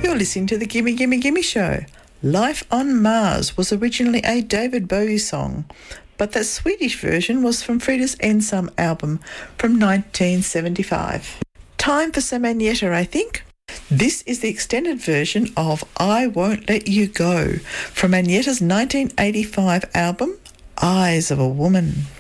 You're listening to the Gimme Gimme Gimme Show. Life on Mars was originally a David Bowie song, but that Swedish version was from Frida's Ensam album from 1975. Time for some Agneta, I think. This is the extended version of I Won't Let You Go from Agneta's 1985 album, Eyes of a Woman.